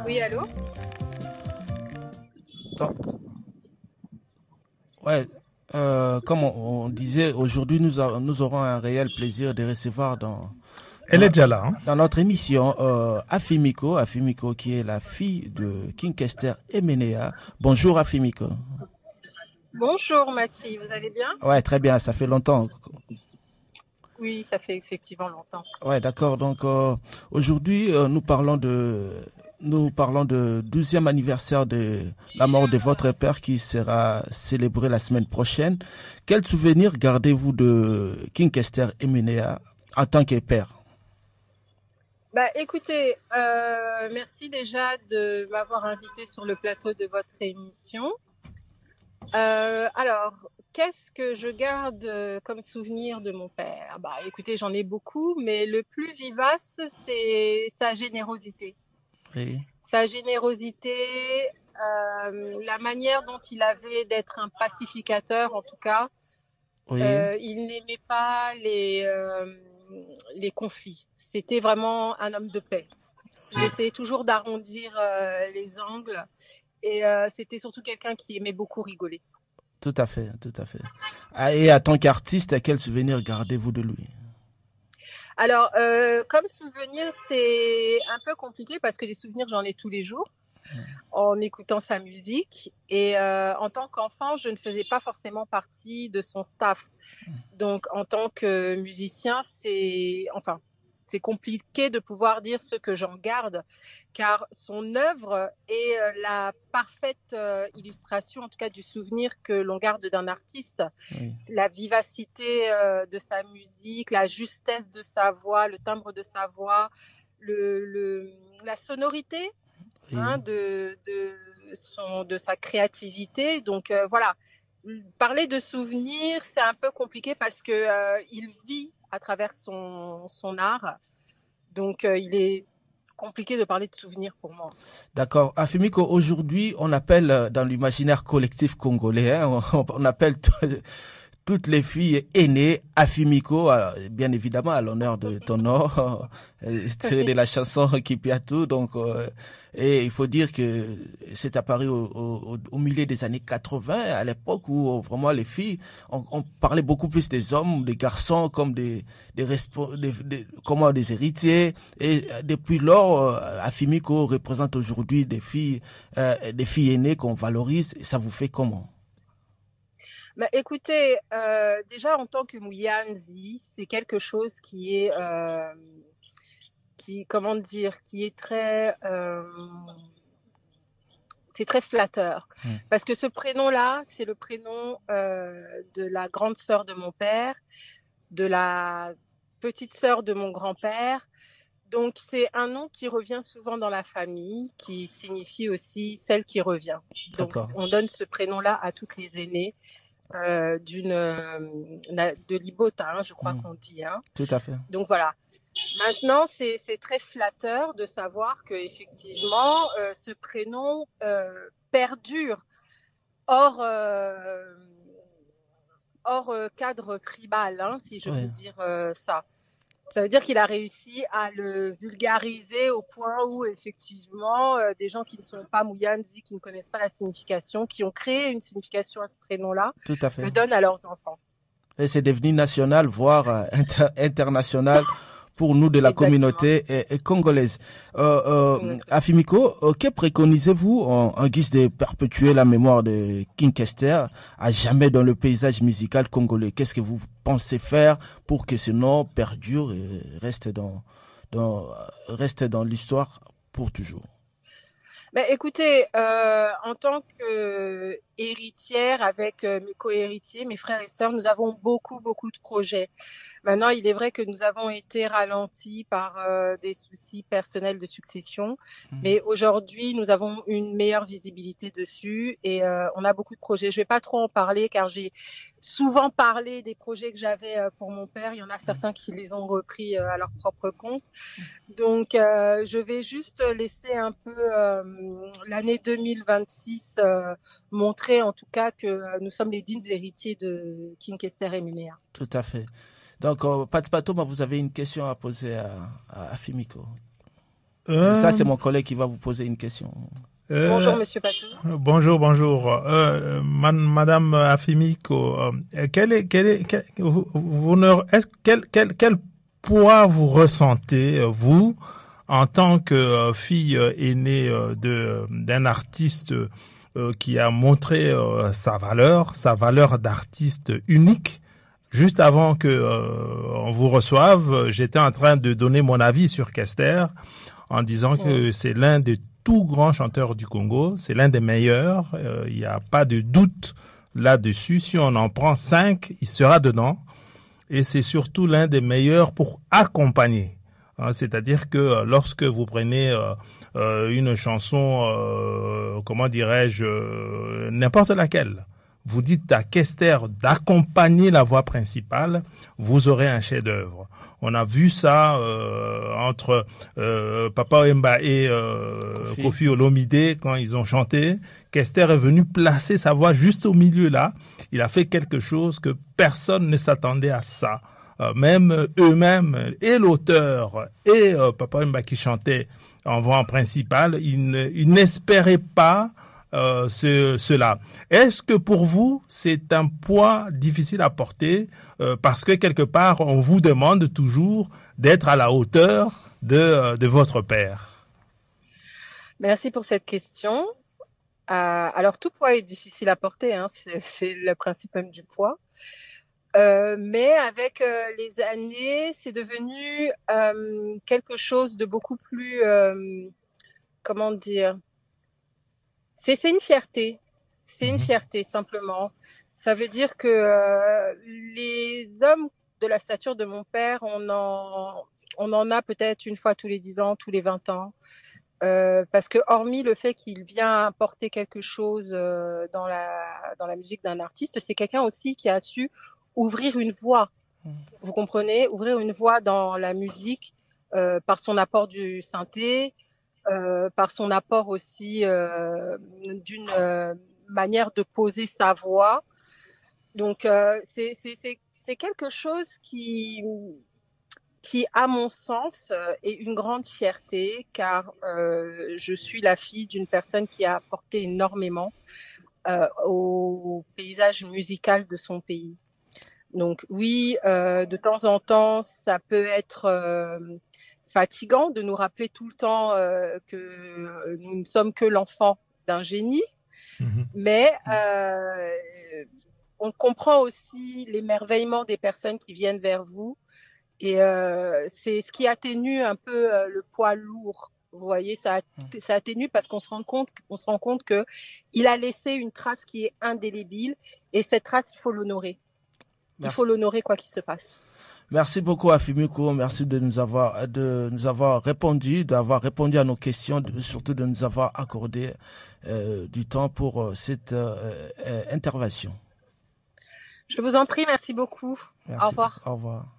Oui, allô? Donc, ouais, comme on disait, aujourd'hui, nous aurons un réel plaisir de recevoir Elle est dans, déjà là. Hein? dans notre émission Afimiko, Afimiko qui est la fille de King Kester Emenea. Bonjour Afimiko. Bonjour Mathie, vous allez bien? Ouais, très bien, ça fait longtemps. Oui, ça fait effectivement longtemps. Ouais, d'accord. Donc aujourd'hui, nous parlons de 12e anniversaire de la mort de votre père qui sera célébré la semaine prochaine. Quel souvenir gardez-vous de King Kester Emenea en tant que père? Bah écoutez, merci déjà de m'avoir invité sur le plateau de votre émission. Alors, qu'est-ce que je garde comme souvenir de mon père? Bah écoutez, j'en ai beaucoup, mais le plus vivace, c'est sa générosité. Oui, Sa générosité, la manière dont il avait d'être un pacificateur en tout cas. oui, Il n'aimait pas les conflits. C'était vraiment un homme de paix. Il oui, essayait toujours d'arrondir les angles et c'était surtout quelqu'un qui aimait beaucoup rigoler. tout à fait, tout à fait. Ah, et en tant qu'artiste, quel souvenir gardez-vous de lui? Alors, comme souvenir, c'est un peu compliqué parce que les souvenirs, j'en ai tous les jours en écoutant sa musique. Et en tant qu'enfant, je ne faisais pas forcément partie de son staff. Donc, en tant que musicien, c'est compliqué de pouvoir dire ce que j'en garde, car son œuvre est la parfaite illustration, en tout cas, du souvenir que l'on garde d'un artiste. Oui, La vivacité de sa musique, la justesse de sa voix, le timbre de sa voix, le, le, la sonorité oui. hein, de sa créativité. Donc voilà, parler de souvenirs, c'est un peu compliqué parce que il vit à travers son art. Donc il est compliqué de parler de souvenirs pour moi. D'accord. Afimiko, aujourd'hui, on appelle dans l'imaginaire collectif congolais, hein, on appelle toutes les filles aînées Afimiko, bien évidemment à l'honneur de ton nom, tiré de la chanson Kipiatu. Donc, et il faut dire que c'est apparu au milieu des années 80, à l'époque où vraiment les filles, on parlait beaucoup plus des hommes, des garçons comme comment des héritiers. Et depuis lors, Afimiko représente aujourd'hui des filles aînées qu'on valorise. Ça vous fait comment? Bah, écoutez, déjà en tant que Muyanzi, c'est quelque chose comment dire, qui est c'est très flatteur. Hmm. Parce que ce prénom-là, c'est le prénom de la grande sœur de mon père, de la petite sœur de mon grand-père. Donc c'est un nom qui revient souvent dans la famille, qui signifie aussi celle qui revient. Donc D'accord. on donne ce prénom-là à toutes les aînées de l'Ibota, hein, je crois Hmm. qu'on dit. Hein. Tout à fait. Donc voilà. Maintenant, c'est très flatteur de savoir que effectivement, ce prénom perdure hors, hors cadre tribal, hein, si je peux Oui. dire ça. Ça veut dire qu'il a réussi à le vulgariser au point où effectivement des gens qui ne sont pas Muyanzi, qui ne connaissent pas la signification, qui ont créé une signification à ce prénom-là, Tout à fait. le donnent à leurs enfants. Et c'est devenu national, voire international pour nous de la Exactement. communauté congolaise. Exactement. Afimiko, que préconisez-vous en guise de perpétuer la mémoire de King Kester à jamais dans le paysage musical congolais? Qu'est-ce que vous pensez faire pour que ce nom perdure et dans, reste dans l'histoire pour toujours? Mais écoutez, en tant qu'héritière avec mes co-héritiers, mes frères et sœurs, nous avons beaucoup de projets. Maintenant, il est vrai que nous avons été ralentis par des soucis personnels de succession, mais aujourd'hui, nous avons une meilleure visibilité dessus et on a beaucoup de projets. Je vais pas trop en parler car j'ai souvent parlé des projets que j'avais pour mon père. Il y en a certains qui les ont repris à leur propre compte. Donc, je vais juste laisser un peu l'année 2026 montrer en tout cas que nous sommes les dignes héritiers de King Kester Emenea. Tout à fait. Donc, Pat Patoma, vous avez une question à poser à Afimiko. Ça, c'est mon collègue qui va vous poser une question. Bonjour, Monsieur Patou. Bonjour. Madame Afimiko, quel poids vous ressentez, vous, en tant que fille aînée d'un artiste qui a montré sa valeur d'artiste unique? Juste avant on vous reçoive, j'étais en train de donner mon avis sur Kester en disant que c'est l'un des tout grands chanteurs du Congo, c'est l'un des meilleurs, il n'y a pas de doute là-dessus. Si on en prend 5, il sera dedans. Et c'est surtout l'un des meilleurs pour accompagner. C'est-à-dire que lorsque vous prenez une chanson, n'importe laquelle, vous dites à Kester d'accompagner la voix principale, vous aurez un chef-d'œuvre. On a vu ça entre Papa Wemba et Kofi Olomide quand ils ont chanté. Kester est venu placer sa voix juste au milieu là. Il a fait quelque chose que personne ne s'attendait à ça. Même eux-mêmes, et l'auteur et Papa Wemba qui chantait en voix principale, ils n'espéraient pas cela. Est-ce que pour vous, c'est un poids difficile à porter parce que quelque part, on vous demande toujours d'être à la hauteur de votre père? Merci pour cette question. Alors, tout poids est difficile à porter, hein, c'est le principe même du poids. Mais avec les années, c'est devenu quelque chose de beaucoup plus, comment dire, c'est une fierté. C'est une fierté, simplement. Ça veut dire que les hommes de la stature de mon père, on en a peut-être une fois tous les 10 ans, tous les 20 ans. Parce que hormis le fait qu'il vient apporter quelque chose dans la musique d'un artiste, c'est quelqu'un aussi qui a su ouvrir une voie. Vous comprenez? Ouvrir une voie dans la musique par son apport du synthé, par son apport aussi d'une manière de poser sa voix. Donc c'est quelque chose qui, à mon sens, est une grande fierté, car je suis la fille d'une personne qui a apporté énormément au paysage musical de son pays. Donc oui, de temps en temps, ça peut être fatigant de nous rappeler tout le temps que nous ne sommes que l'enfant d'un génie, mais on comprend aussi l'émerveillement des personnes qui viennent vers vous, et c'est ce qui atténue un peu le poids lourd. Vous voyez, ça atténue parce qu'on se rend compte que il a laissé une trace qui est indélébile, et cette trace, il faut l'honorer. Il faut l'honorer quoi qu'il se passe. Merci beaucoup Afimiko, merci de nous avoir répondu, d'avoir répondu à nos questions, surtout de nous avoir accordé du temps pour cette intervention. Je vous en prie, merci beaucoup. Merci. Au revoir. Au revoir.